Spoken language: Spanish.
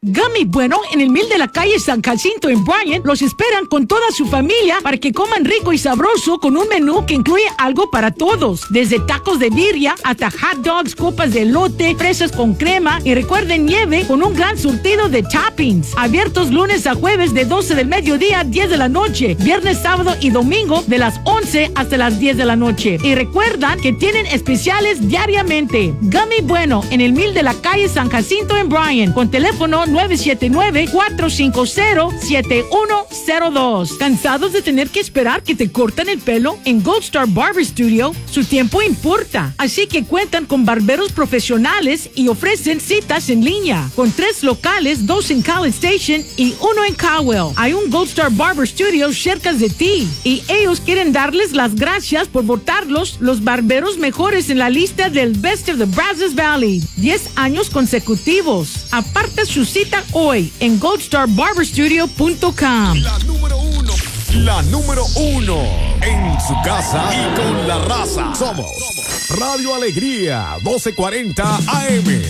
Gummy Bueno en el Mil de la calle San Jacinto en Bryan los esperan con toda su familia para que coman rico y sabroso con un menú que incluye algo para todos, desde tacos de birria hasta hot dogs, copas de elote, fresas con crema y recuerden nieve con un gran surtido de toppings. Abiertos lunes a jueves de 12 del mediodía a 10 de la noche, viernes, sábado y domingo de las 11 hasta las 10 de la noche. Y recuerdan que tienen especiales diariamente. Gummy Bueno en el Mil de la calle San Jacinto en Bryan con teléfono 979-450-7102. ¿Cansados de tener que esperar que te cortan el pelo? En Gold Star Barber Studio, su tiempo importa. Así que cuentan con barberos profesionales y ofrecen citas en línea. Con 3 locales, 2 en College Station y 1 en Caldwell. Hay un Gold Star Barber Studio cerca de ti. Y ellos quieren darles las gracias por votarlos los barberos mejores en la lista del Best of the Brazos Valley. 10 años consecutivos. Aparta su cita hoy en goldstarbarberstudio.com. La número uno en su casa y con la raza. Somos Radio Alegría 1240 AM.